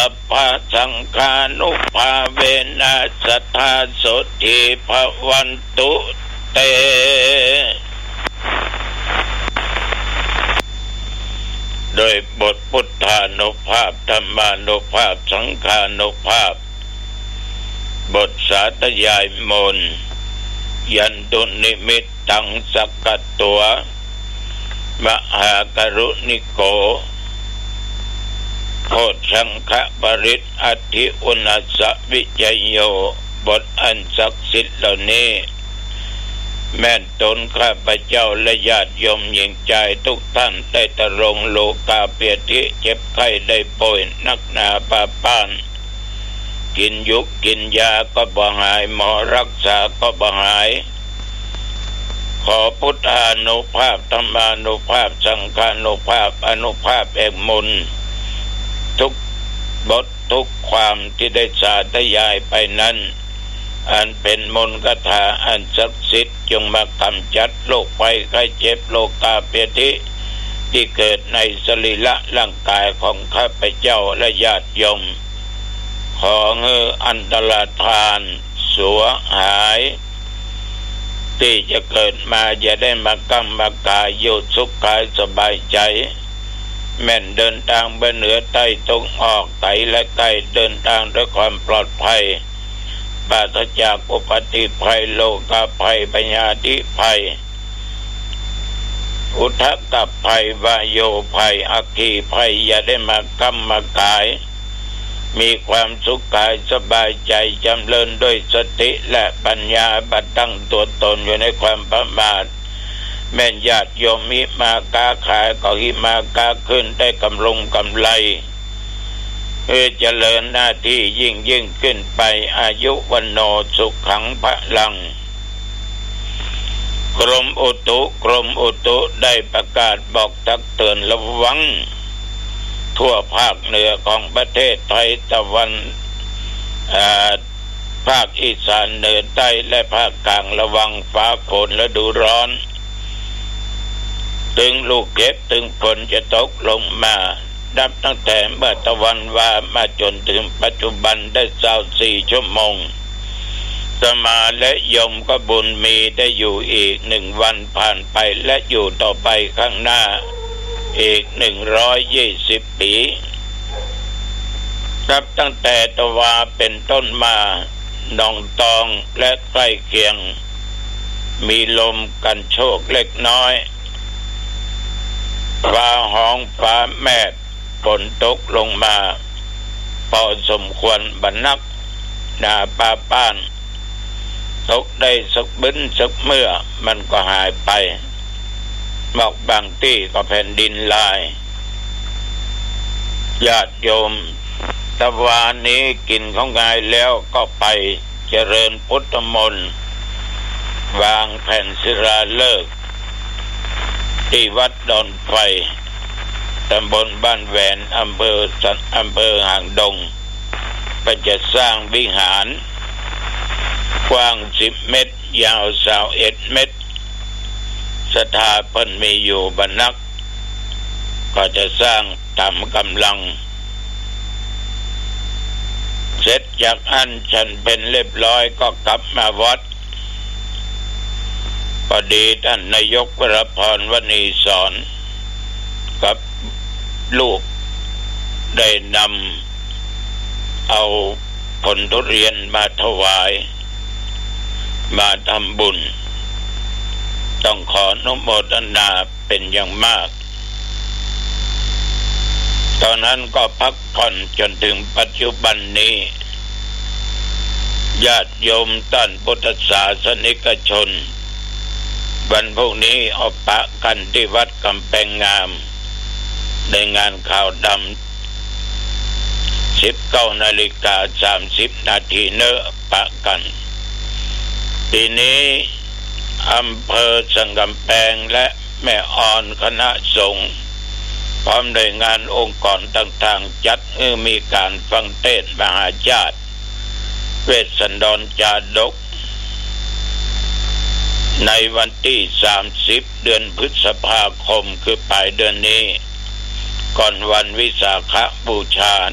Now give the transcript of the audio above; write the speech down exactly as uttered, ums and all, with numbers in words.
พะสังฆานุภาเวนะสัทธาโสติภวันตุเตโดยบทพุทธานุภาพธรรมานุภาพสังฆานุภาพบทสาธยายมนต์ยันตุนิมิตตังสักกัตตัวมหากรุณิโกโพชังคะปริตอธิอุณัสสวิจโยบทอันศักดิ์สิทธิ์เหล่านี้แม่นตนข้าพเจ้าและญาติโยมหญิงใจทุกท่านได้ตรงโลกาเปียติเจ็บไข้ได้ป่วยนักหนาปาป้านกินยุกกินยาก็บ่หายหมอรักษาก็บ่หายขอพุทธานุภาพธรรมานุภาพสังฆานุภาพอนุภาพแห่งมนต์ทุกบททุกความที่ได้สาธยายไปนั้นอันเป็นมนต์คาถาอันศักดิ์สิทธิ์จงมากำจัดโรคภัยไข้เจ็บโลกาเปียติที่เกิดในสรีระร่างกายของข้าพเจ้าและญาติโยมขอเงืออันตรธานสัวหายที่จะเกิดมาอย่าได้มากำมากายอยู่สุขกายสบายใจแม่นเดินทางไปเหนือใต้ตรงออกไกลและใกล้เดินทางด้วยความปลอดภัยปราศจากอุบัติภัยโลกาภัยปัญญาธิภัยอุทกภัยวาโยภัยอัคคีภัยอย่าได้มากำมากายมีความสุขกายสบายใจจำเริญด้วยสติและปัญญาบัดตั้งตัวตนอยู่ในความประมาทแม่นญาติโยมมิมาค้าขายก็หิมาค้าขึ้นได้กำลงกำไรเพื่อเจริญหน้าที่ยิ่งยิ่งขึ้นไปอายุวันโนสุขังพลังกรมอุตุกรมอุตุได้ประกาศบอกตักเตือนระวังทั่วภาคเหนือของประเทศไทยตะวันภาคอีสานเหนือใต้และภาคกลางระวังฟ้าฝนฤดูร้อนถึงลูกเห็บถึงฝนจะตกลงมานับตั้งแต่เมื่อตะวันว่ามาจนถึงปัจจุบันได้เจ้าสี่ชั่วโมงสมาและยมก็บุญมีได้อยู่อีกหนึ่งวันผ่านไปและอยู่ต่อไปข้างหน้าอีกหนึ่งร้อยยี่สิบปีนับตั้งแต่ตะวาเป็นต้นมาหนองตองและใกล้เคียงมีลมกันโชกเล็กน้อยฟ้าห้องฟ้าแม่ฝนตกลงมาพอสมควรบรรนักหน้าป่าป้านตกได้สักบึ้นสักเมื่อมันก็หายไปหมอกบางที่ก็แผ่นดินลายญาติโยมตะวันนี้กินของงายแล้วก็ไปเจริญพุทธมนต์วางแผ่นศิลาฤกษ์ที่วัดดอนไฟตำบลบ้านแหวนอำเภอสันอำเภอหางดงก็จะสร้างวิหารกว้างสิบเมตรยาวสาวเอ็ดเมตรสถาปันมีอยู่บรรนักก็จะสร้างทำกำลังเสร็จจากอันฉันเป็นเรียบร้อยก็กลับมาวัดพอดีท่านนายกวรพรวณีสอนกับลูกได้นำเอาผลทุเรียนมาถวายมาทำบุญต้องขออนุโมทนาเป็นอย่างมากตอนนั้นก็พักผ่อนจนถึงปัจจุบันนี้ญาติโยมท่านพุทธศาสนิกชนวันพรุ่งนี้ออกปะกันที่วัดกำแพงงามในงานข่าวดำสิบเก้านาฬิกาสามสิบนาทีเนอะปะกันทีนี้อำเภอสังกำแพงและแม่อ่อนคณะสงฆ์พร้อมโดยงานองค์กรต่างๆจัดให้มีการฟังเทศน์มหาชาติเวสสันดรจาดกในวันที่สามสิบเดือนพฤษภาคมคือปลายเดือนนี้ก่อนวันวิสาขบูชา